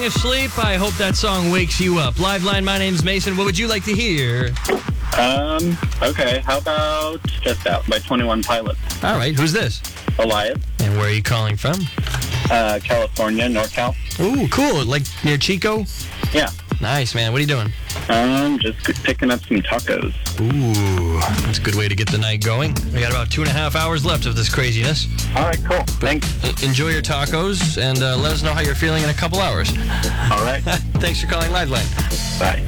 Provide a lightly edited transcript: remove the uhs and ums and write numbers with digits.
falling asleep, I hope that song wakes you up. Live line, my name's Mason. What would you like to hear? Okay. How about Just Out by 21 Pilots? All right, who's this? Elias, And where are you calling from? California, NorCal. Ooh, cool. Like near Chico? Yeah. Nice, man. What are you doing? Just picking up some tacos. Ooh, that's a good way to get the night going. We got about 2.5 hours left of this craziness. All right, cool. Thanks. Enjoy your tacos, and let us know how you're feeling in a couple hours. All right. Thanks for calling Liveline. Bye.